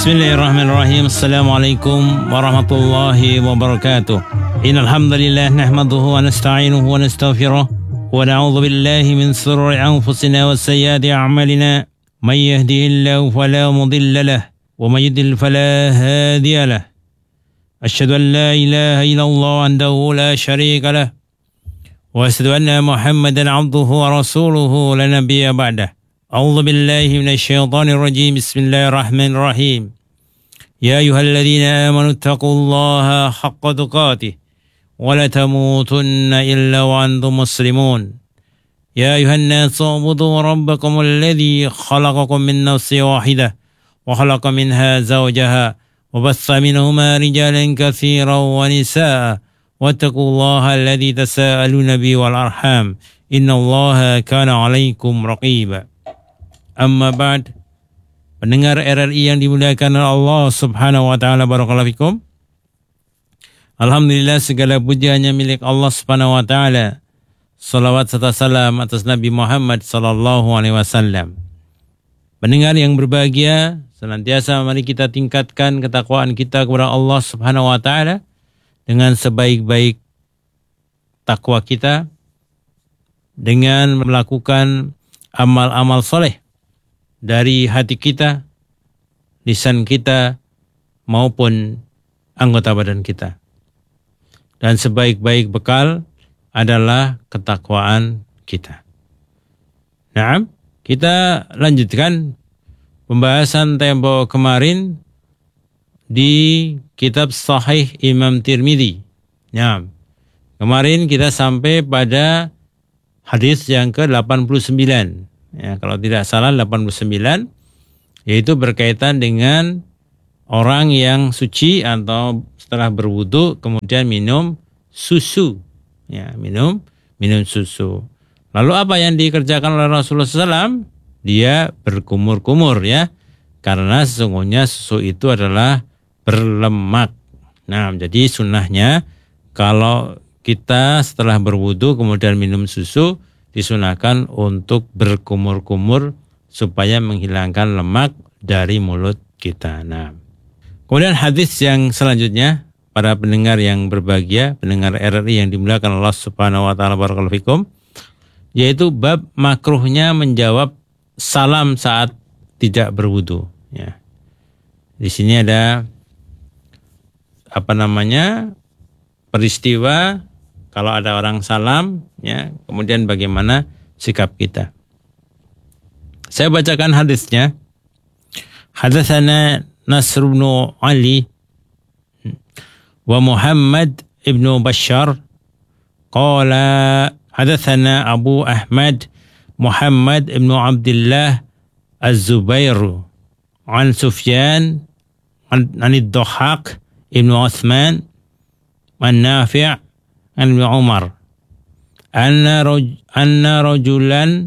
Bismillahirrahmanirrahim. Assalamualaikum warahmatullahi wabarakatuh. Innal hamdalillah nahmaduhu wa nasta'inuhu wa nastaghfiruh wa na'udzu billahi min shururi anfusina wa sayyiati a'malina. May yahdihillahu fala mudilla lahu wa may yudlil fala hadiya lahu. Asyhadu an la ilaha illallah wahdahu la syarika lahu wa asyhadu anna Muhammadan 'abduhu wa rasuluhu la nabiyya ba'dahu. A'udzu billahi minasy syaithanir rajim. Bismillahirrahmanirrahim. Ya ayyuhalladzina amanu taqullaha haqqa tuqatih wa la tamutunna illa wa antum muslimun. Ya ayyuhan nasu ubudu rabbakum alladzi khalaqakum min nafsin wahidah wa khalaqa minha zawjaha wa bassa minhuma rijalan katsiran wa nisaa wattaqullaha alladzi tasaaluna bihi wal arham innallaha kana 'alaikum raqiba. Amma ba'd, pendengar RRI yang dimuliakan oleh Allah Subhanahu wa taala, barakallahu fikum. Alhamdulillah, segala puji hanya milik Allah Subhanahu wa taala. Salawat serta salam atas Nabi Muhammad sallallahu alaihi wasallam. Pendengar yang berbahagia, senantiasa mari kita tingkatkan ketakwaan kita kepada Allah Subhanahu wa taala dengan sebaik-baik takwa kita, dengan melakukan amal-amal soleh dari hati kita, lisan kita, maupun anggota badan kita. Dan sebaik-baik bekal adalah ketakwaan kita. Nah, kita lanjutkan pembahasan tempo kemarin di kitab Sahih Imam Tirmidzi. Nah, kemarin kita sampai pada hadis yang ke-89. Ya, kalau tidak salah 89, yaitu berkaitan dengan orang yang suci atau setelah berwudu kemudian minum susu. Ya, minum susu. Lalu apa yang dikerjakan oleh Rasulullah SAW? Dia berkumur-kumur, ya, karena sesungguhnya susu itu adalah berlemak. Nah, jadi sunnahnya kalau kita setelah berwudu kemudian minum susu, disunahkan untuk berkumur-kumur supaya menghilangkan lemak dari mulut kita. Nah, kemudian hadis yang selanjutnya, para pendengar yang berbahagia, pendengar RRI yang dimuliakan Allah Subhanahu wa taala, barakallahu fikum, yaitu bab makruhnya menjawab salam saat tidak berwudu. Ya. Di sini ada peristiwa kalau ada orang salam, ya, kemudian bagaimana sikap kita. Saya bacakan hadisnya. Hadatsana Nasr bin Ali wa Muhammad ibn Bashar qala hadatsana Abu Ahmad Muhammad ibn Abdullah Az-Zubair an Sufyan an ad-Dhahhak ibn Uthman an Nafi' an Umar anna rajulan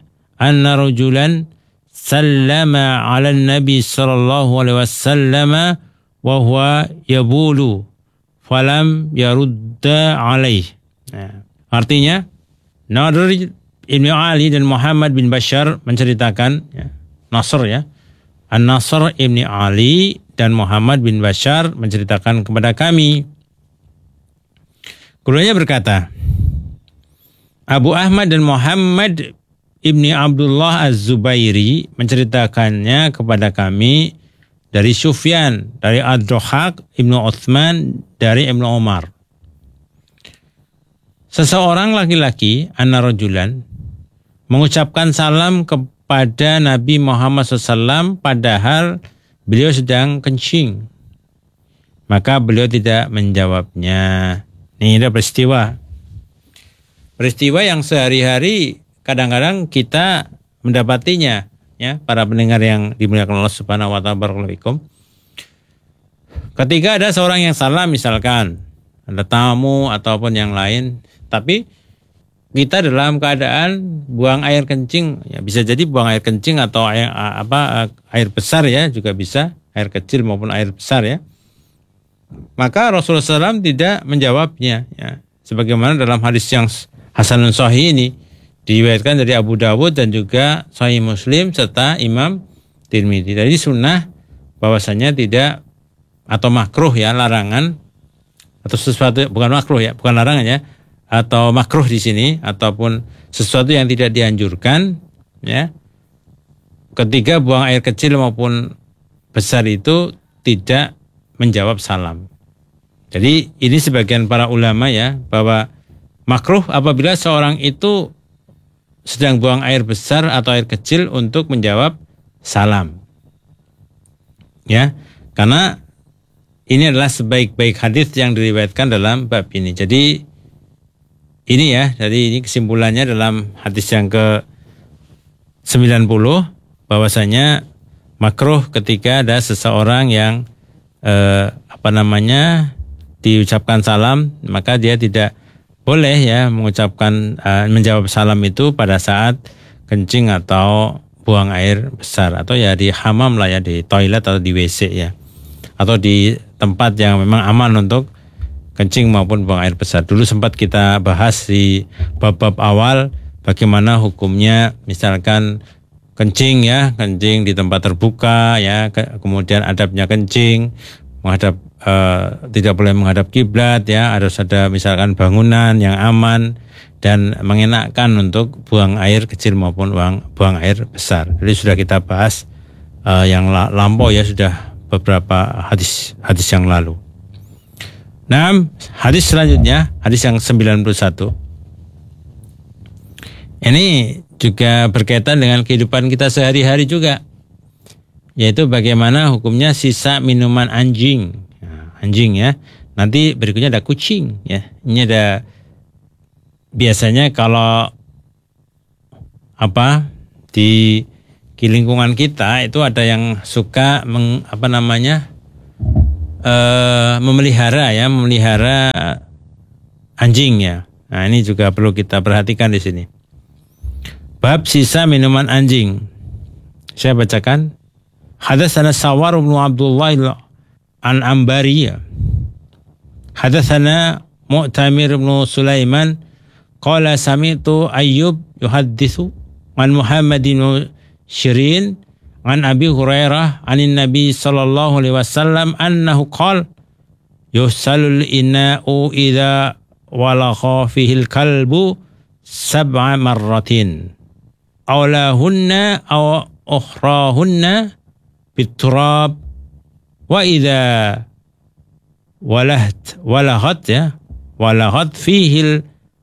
sallama 'ala an-nabi sallallahu alaihi wasallam wa huwa yabulu falam yarudda alaihi. Artinya, Nadr Ibn Ali dan Muhammad bin Bashar menceritakan, ya, Nasr, ya, An-Nasr Ibn Ali dan Muhammad bin Bashar menceritakan kepada kami. Keduanya berkata, Abu Ahmad dan Muhammad ibni Abdullah Az-Zubairi menceritakannya kepada kami dari Sufyan, dari Ad-Dhahhak ibnu Uthman, dari Ibnu Umar. Seseorang laki-laki, anna rajulan, mengucapkan salam kepada Nabi Muhammad SAW padahal beliau sedang kencing. Maka beliau tidak menjawabnya. Ini ada peristiwa yang sehari-hari kadang-kadang kita mendapatinya, ya, para pendengar yang dimuliakan Allah Subhanahu wa taala, barakallahu fikum. Ketika ada seorang yang salam, misalkan ada tamu ataupun yang lain, tapi kita dalam keadaan buang air kencing, ya, bisa jadi buang air kencing atau air besar, ya, juga bisa, air kecil maupun air besar, ya. Maka Rasulullah SAW tidak menjawabnya, ya. Sebagaimana dalam hadis yang Hasanun Sahih ini diriwayatkan dari Abu Dawud dan juga Sahih Muslim serta Imam Tirmidzi. Jadi sunnah bahwasanya tidak atau makruh ya, larangan atau sesuatu, bukan makruh ya, bukan larangan ya, atau makruh di sini ataupun sesuatu yang tidak dianjurkan ya, ketika buang air kecil maupun besar itu tidak menjawab salam. Jadi ini sebagian para ulama ya, bahwa makruh apabila seorang itu sedang buang air besar atau air kecil untuk menjawab salam. Ya, karena ini adalah sebaik-baik hadis yang diriwayatkan dalam bab ini. Jadi ini ya, jadi ini kesimpulannya dalam hadis yang ke-90 bahwasanya makruh ketika ada seseorang yang diucapkan salam, maka dia tidak boleh ya mengucapkan menjawab salam itu pada saat kencing atau buang air besar, atau ya di hamam lah ya, di toilet atau di WC ya, atau di tempat yang memang aman untuk kencing maupun buang air besar. Dulu sempat kita bahas di bab-bab awal bagaimana hukumnya misalkan kencing ya, kencing di tempat terbuka ya, kemudian adabnya kencing menghadap tidak boleh menghadap kiblat ya, harus ada misalkan bangunan yang aman dan mengenakkan untuk buang air kecil maupun buang air besar. Jadi sudah kita bahas yang lampau ya, sudah beberapa hadis yang lalu. Nah, hadis selanjutnya, hadis yang 91. Ini juga berkaitan dengan kehidupan kita sehari-hari juga, yaitu bagaimana hukumnya sisa minuman anjing. Nah, anjing ya. Nanti berikutnya ada kucing ya. Ini ada biasanya kalau di lingkungan kita itu ada yang suka memelihara anjing ya. Nah, ini juga perlu kita perhatikan di sini. Bab sisa minuman anjing. Saya bacakan. Hadatsana Sawar bin Abdullah an-Ambari. Hadatsana Mu'tamir bin Sulaiman qala sami'tu Ayyub yuhadditsu an Muhammad bin Shirin an Abi Hurairah anin Nabi sallallahu alaihi wasallam annahu qala yusalul ina'u idza walagha fihi al-kalbu 7 marratin awlahunna aw ukhrahunna biturab wa idza walaghat fihi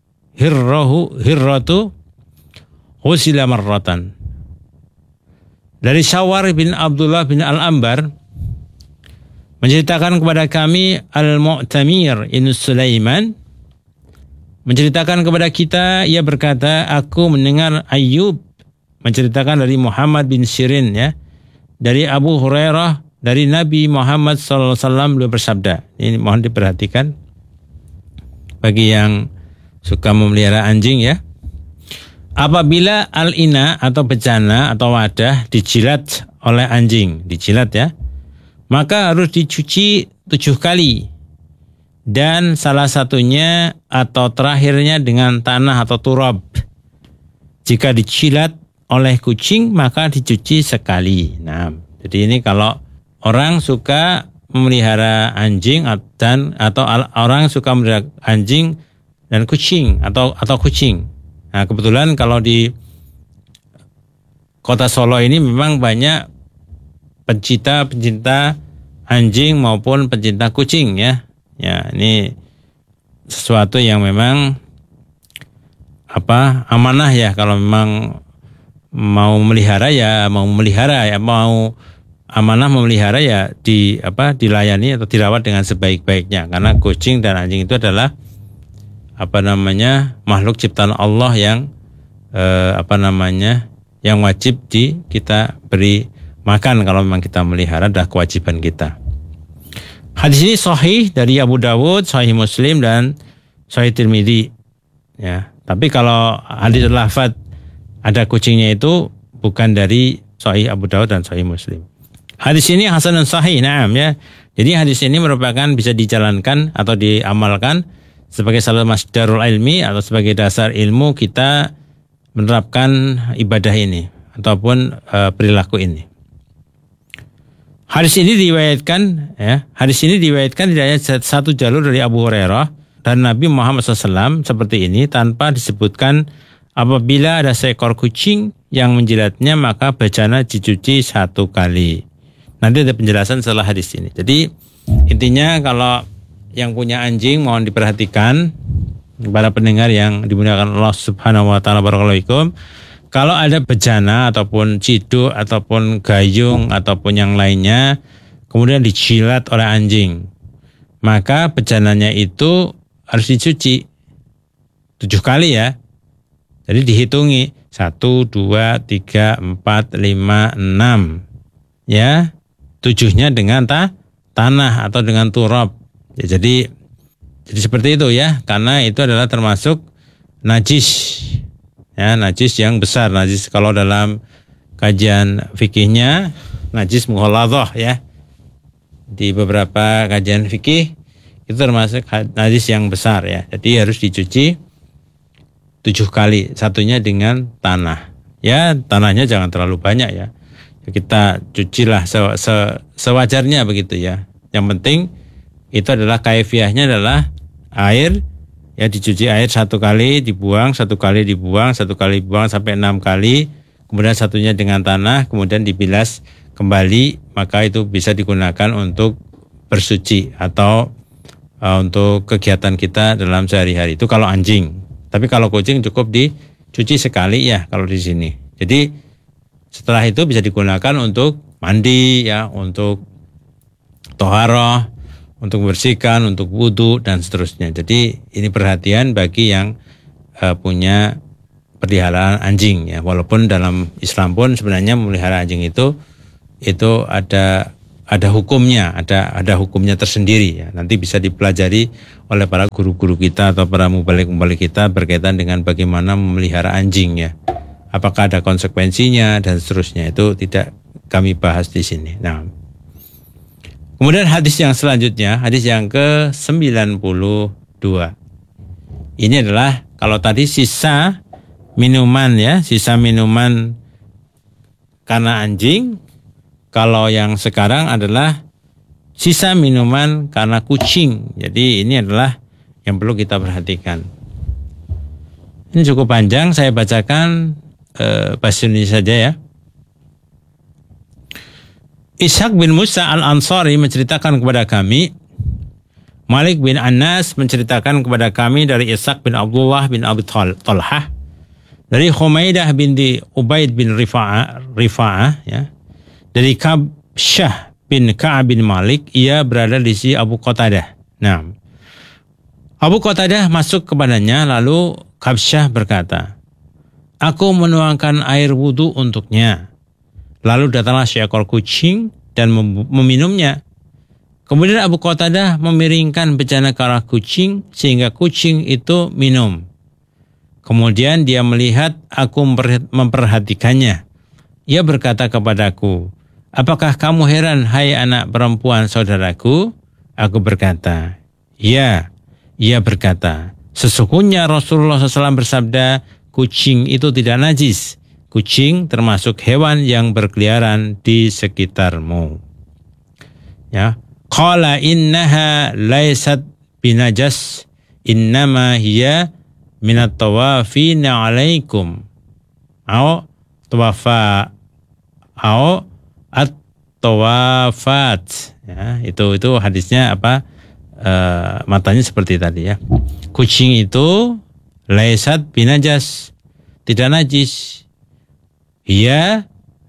hirratu ghusila marratan. Dari Syawar bin Abdullah bin Al-Ambar menceritakan kepada kami Al-Mu'tamir bin Sulaiman menceritakan kepada kita, ia berkata, aku mendengar Ayyub menceritakan dari Muhammad bin Sirin ya, dari Abu Hurairah, dari Nabi Muhammad sallallahu alaihi wasallam, beliau bersabda. Ini mohon diperhatikan bagi yang suka memelihara anjing ya. Apabila al-ina atau bejana atau wadah dijilat oleh anjing, dijilat ya, maka harus dicuci 7 kali. Dan salah satunya atau terakhirnya dengan tanah atau turab. Jika dijilat oleh kucing maka dicuci sekali. Nah, jadi ini kalau orang suka memelihara anjing atau orang suka memelihara anjing dan kucing atau kucing. Nah, kebetulan kalau di kota Solo ini memang banyak pencinta anjing maupun pencinta kucing ya. Ya, ini sesuatu yang memang amanah ya, kalau memang mau memelihara ya, mau amanah memelihara ya dilayani atau dirawat dengan sebaik-baiknya, karena kucing dan anjing itu adalah makhluk ciptaan Allah yang yang wajib kita beri makan kalau memang kita melihara, adalah kewajiban kita. Hadis ini sahih dari Abu Dawud, Sahih Muslim dan Sahih Tirmidzi. Ya, tapi kalau hadis lafaz ada kucingnya itu bukan dari Sahih Abu Dawud dan Sahih Muslim. Hadis ini hasan dan sahih, na'am ya. Jadi hadis ini merupakan bisa dijalankan atau diamalkan sebagai salah masdarul ilmi atau sebagai dasar ilmu kita menerapkan ibadah ini ataupun perilaku ini. Hadis ini diriwayatkan tidak hanya satu jalur dari Abu Hurairah dan Nabi Muhammad SAW seperti ini tanpa disebutkan apabila ada seekor kucing yang menjilatnya maka bejana dicuci 1 kali. Nanti ada penjelasan setelah hadis ini. Jadi intinya kalau yang punya anjing mohon diperhatikan, para pendengar yang dimuliakan Allah Subhanahu wa taala, barakallahu fikum. Kalau ada bejana ataupun ciduk ataupun gayung ataupun yang lainnya kemudian dijilat oleh anjing, maka bejananya itu harus dicuci 7 kali ya. Jadi dihitungi 1, 2, 3, 4, 5, 6 ya. 7-nya dengan tanah atau dengan turab ya, jadi seperti itu ya, karena itu adalah termasuk najis ya, najis yang besar. Najis kalau dalam kajian fikihnya najis mughaladzah ya, di beberapa kajian fikih itu termasuk najis yang besar ya, jadi harus dicuci 7 kali, satunya dengan tanah ya. Tanahnya jangan terlalu banyak ya, kita cucilah sewajarnya begitu ya. Yang penting itu adalah kaifiahnya adalah air ya, dicuci air 1 kali, dibuang 1 kali, dibuang 1 kali, dibuang sampai 6 kali, kemudian satunya dengan tanah, kemudian dibilas kembali, maka itu bisa digunakan untuk bersuci atau untuk kegiatan kita dalam sehari-hari. Itu kalau anjing. Tapi kalau kucing cukup dicuci sekali ya kalau di sini. Jadi setelah itu bisa digunakan untuk mandi ya, untuk toharoh, untuk membersihkan, untuk wudhu dan seterusnya. Jadi ini perhatian bagi yang punya peliharaan anjing ya. Walaupun dalam Islam pun sebenarnya memelihara anjing itu ada hukumnya, ada hukumnya tersendiri ya. Nanti bisa dipelajari oleh para guru-guru kita atau para mubalik-mubalik kita berkaitan dengan bagaimana memelihara anjing ya. Apakah ada konsekuensinya dan seterusnya, itu tidak kami bahas di sini. Nah, kemudian hadis yang selanjutnya, hadis yang ke-92. Ini adalah kalau tadi sisa minuman ya, sisa minuman karena anjing. Kalau yang sekarang adalah sisa minuman karena kucing. Jadi ini adalah yang perlu kita perhatikan. Ini cukup panjang, saya bacakan bahasa Indonesia saja ya. Ishaq bin Musa al-Ansari menceritakan kepada kami, Malik bin Anas menceritakan kepada kami dari Ishaq bin Abdullah bin Abi Talhah, dari Humaidah binti Ubaid bin Rifa'ah ya, dari Kabsyah bin Ka'ab bin Malik, ia berada di sisi Abu Qatadah. Nah, Abu Qatadah masuk kepadanya, lalu Kabsyah berkata, aku menuangkan air wudhu untuknya. Lalu datanglah seekor kucing dan meminumnya. Kemudian Abu Qatadah memiringkan bejana ke arah kucing sehingga kucing itu minum. Kemudian dia melihat aku memperhatikannya. Ia berkata kepadaku, apakah kamu heran hai anak perempuan saudaraku? Aku berkata, ya. Ia berkata, sesungguhnya Rasulullah SAW bersabda, kucing itu tidak najis. Kucing termasuk hewan yang berkeliaran di sekitarmu. Ya. Qala innaha laysat binajas innama hiya minat tawafina alaikum. Au tawafa au at-tawafat. Ya, itu hadisnya apa? Matanya seperti tadi ya. Kucing itu laysat binajas, tidak najis. Dia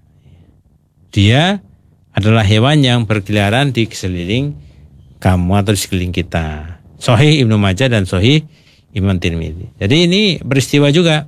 adalah hewan yang berkeliaran di sekeliling kamu atau di sekeliling kita. Sahih Ibnu Majah dan Sahih Imam Tirmidzi. Jadi ini peristiwa juga.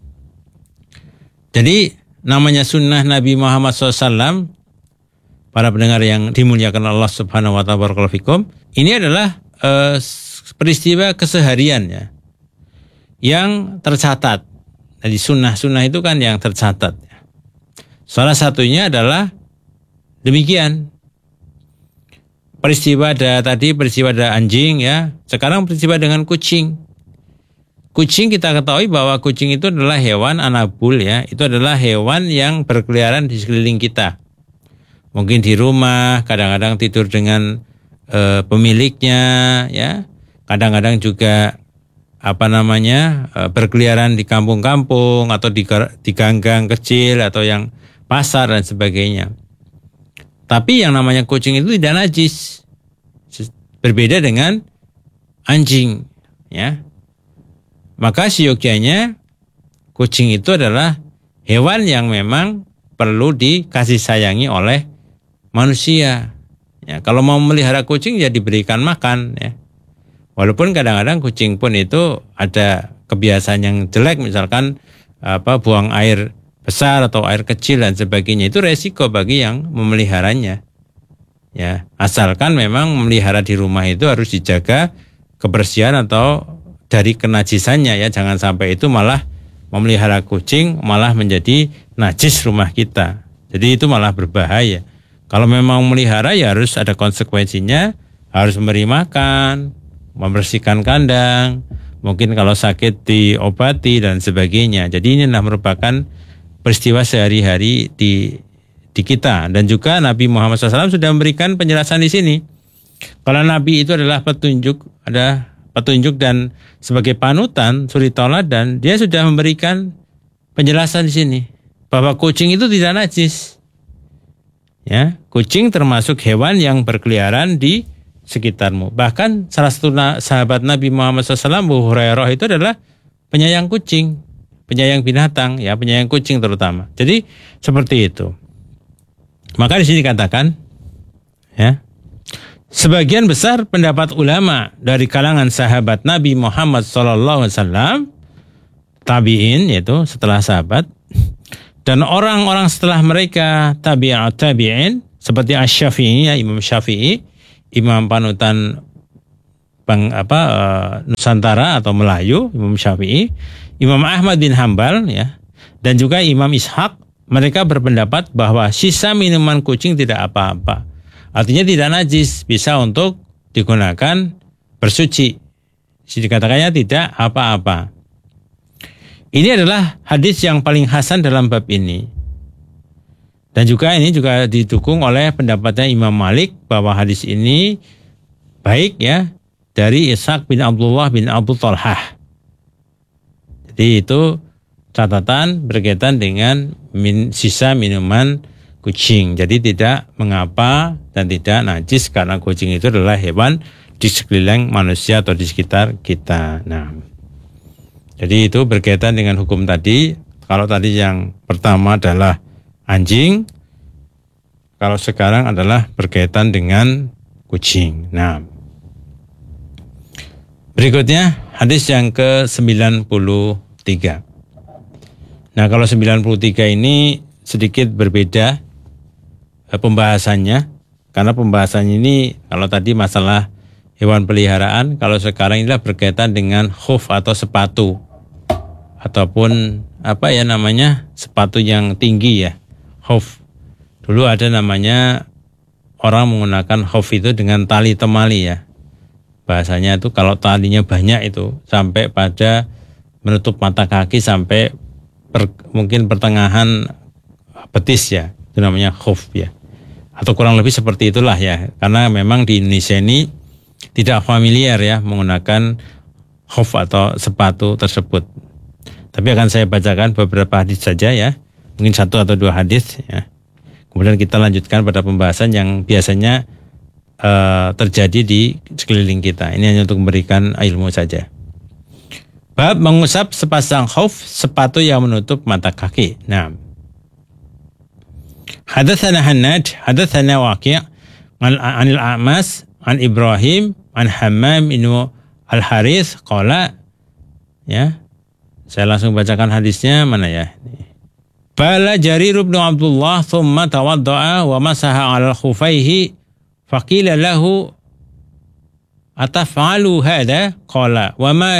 Jadi namanya sunnah Nabi Muhammad SAW, para pendengar yang dimuliakan Allah Subhanahu wa ta'ala, barakallahu fikum, ini adalah peristiwa keseharian ya, yang tercatat. Jadi sunnah-sunnah itu kan yang tercatat. Salah satunya adalah demikian. Peristiwa ada anjing ya. Sekarang peristiwa dengan kucing. Kucing kita ketahui bahwa kucing itu adalah hewan anabul ya. Itu adalah hewan yang berkeliaran di sekeliling kita. mungkin di rumah, kadang-kadang tidur dengan pemiliknya, ya. Kadang-kadang juga berkeliaran di kampung-kampung atau di gang-gang kecil atau yang pasar dan sebagainya. Tapi yang namanya kucing itu tidak najis. Berbeda dengan anjing, ya. Maka siogyanya kucing itu adalah hewan yang memang perlu dikasih sayangi oleh manusia. Ya, kalau mau melihara kucing ya diberikan makan, ya. Walaupun kadang-kadang kucing pun itu ada kebiasaan yang jelek, misalkan buang air besar atau air kecil dan sebagainya, itu resiko bagi yang memeliharanya. Ya, asalkan memang memelihara di rumah itu harus dijaga kebersihan atau dari kenajisannya, ya. Jangan sampai itu malah memelihara kucing malah menjadi najis rumah kita. Jadi itu malah berbahaya. Kalau memang memelihara ya harus ada konsekuensinya, harus memberi makan, membersihkan kandang, mungkin kalau sakit diobati dan sebagainya. Jadi ini merupakan peristiwa sehari-hari di kita. Dan juga Nabi Muhammad SAW sudah memberikan penjelasan di sini. Kalau Nabi itu adalah petunjuk, ada petunjuk dan sebagai panutan, suri tauladan, dia sudah memberikan penjelasan di sini bahwa kucing itu tidak najis. Ya, kucing termasuk hewan yang berkeliaran di sekitarmu. Bahkan salah satu sahabat Nabi Muhammad SAW, Abu Hurairah, itu adalah penyayang kucing, penyayang binatang, ya, penyayang kucing terutama. Jadi seperti itu. Maka di sini dikatakan, ya, sebagian besar pendapat ulama dari kalangan sahabat Nabi Muhammad SAW, tabi'in, yaitu setelah sahabat, dan orang-orang setelah mereka tabi'in, seperti Asy-Syafi'i, ya, Imam Syafi'i, imam panutan Nusantara atau Melayu, Imam Syafi'i, Imam Ahmad bin Hambal, ya, dan juga Imam Ishaq, mereka berpendapat bahwa sisa minuman kucing tidak apa-apa. Artinya tidak najis, bisa untuk digunakan bersuci. Dikatakannya tidak apa-apa. Ini adalah hadis yang paling hasan dalam bab ini. Dan juga ini juga didukung oleh pendapatnya Imam Malik bahwa hadis ini baik, ya, dari Ishaq bin Abdullah bin Abu Talhah. Jadi itu catatan berkaitan dengan sisa minuman kucing. Jadi tidak mengapa dan tidak najis karena kucing itu adalah hewan di sekeliling manusia atau di sekitar kita. Nah, jadi itu berkaitan dengan hukum tadi. Kalau tadi yang pertama adalah anjing, kalau sekarang adalah berkaitan dengan kucing. Nah, berikutnya hadis yang ke-93. Nah, kalau 93 ini sedikit berbeda pembahasannya, karena pembahasannya ini kalau tadi masalah hewan peliharaan, kalau sekarang inilah berkaitan dengan khuf atau sepatu, ataupun sepatu yang tinggi, ya, khuf. Dulu ada namanya, orang menggunakan khuf itu dengan tali temali, ya. Bahasanya itu kalau talinya banyak itu sampai pada menutup mata kaki sampai mungkin pertengahan betis, ya. Itu namanya khuf, ya. Atau kurang lebih seperti itulah, ya. Karena memang di Indonesia ini tidak familiar, ya, menggunakan khuf atau sepatu tersebut. Tapi akan saya bacakan beberapa hadis saja, ya. Mungkin 1 atau 2 hadis, ya. Kemudian kita lanjutkan pada pembahasan yang biasanya terjadi di sekeliling kita. Ini hanya untuk memberikan ilmu saja. Bab mengusap sepasang khuf, sepatu yang menutup mata kaki. Nah, hadatsana Hannad, hadatsana Waqi' anil A'mas, an Ibrahim, an Hammam bin Al-Harits qala, ya. Saya langsung bacakan hadisnya, mana ya? Bala Jarir bin Abdullah thumma tawadda'a wa masaha 'ala khufaihi faqila lahu ataf'alu hadha qala wa ma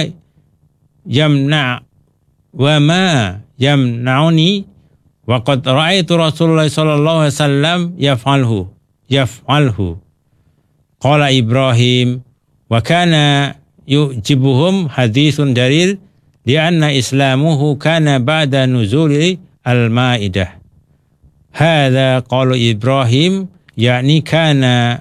yamna'uni wa qad ra'aitu Rasulullah sallallahu alaihi wasallam yaf'alhu qala Ibrahim wa kana yujibuhum hadithun Jarir lianna islamuhu kana ba'da nuzuli al-Ma'idah hadza qaulu Ibrahim yakni kana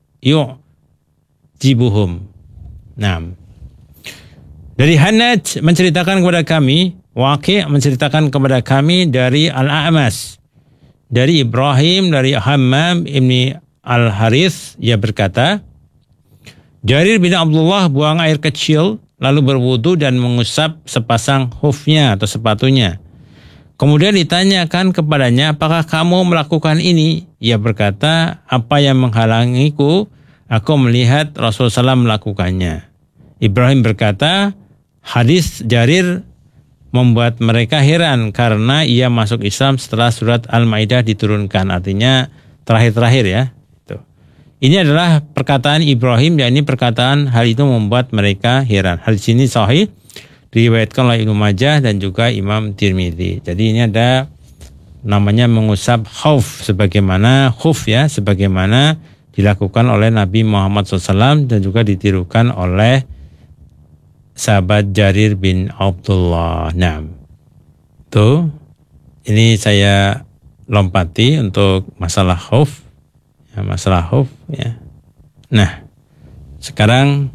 yu'jibuhum. Naam. Dari Hannad menceritakan kepada kami, Waqi' menceritakan kepada kami dari Al-A'mas, dari Ibrahim, dari Hammam ibni Al-Harith, ia berkata, Jarir bin Abdullah buang air kecil, lalu berwudu dan mengusap sepasang hufnya atau sepatunya. Kemudian ditanyakan kepadanya, apakah kamu melakukan ini? Ia berkata, apa yang menghalangiku? Aku melihat Rasulullah SAW melakukannya. Ibrahim berkata, hadis Jarir membuat mereka heran karena ia masuk Islam setelah surat Al-Maidah diturunkan. Artinya terakhir-terakhir ya. Ini adalah perkataan Ibrahim, yakni perkataan hal itu membuat mereka heran. Hadis ini sahih, diriwayatkan oleh Ibnu Majah dan juga Imam Tirmidzi. Jadi ini ada namanya mengusap khuf sebagaimana dilakukan oleh Nabi Muhammad SAW dan juga ditirukan oleh sahabat Jarir bin Abdullah. Nah, tuh ini saya lompati untuk masalah khuf. Ya. Nah, sekarang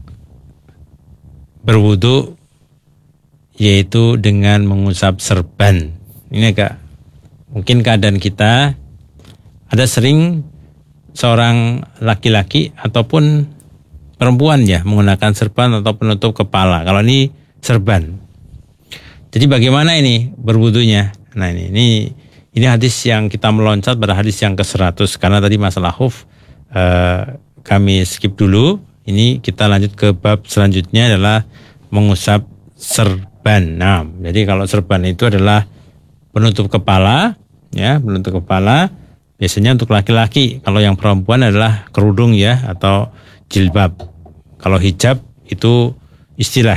berwudu yaitu dengan mengusap serban. Ini agak mungkin keadaan kita ada sering seorang laki-laki ataupun perempuan ya menggunakan serban atau penutup kepala. Kalau ini serban. Jadi bagaimana ini berwudunya? Nah ini hadis yang kita meloncat pada hadis yang ke-100 karena tadi masalah khuf kami skip dulu. Ini kita lanjut ke bab selanjutnya adalah mengusap serban. Nah, jadi kalau serban itu adalah penutup kepala ya, penutup kepala biasanya untuk laki-laki. Kalau yang perempuan adalah kerudung ya atau jilbab. Kalau hijab itu istilah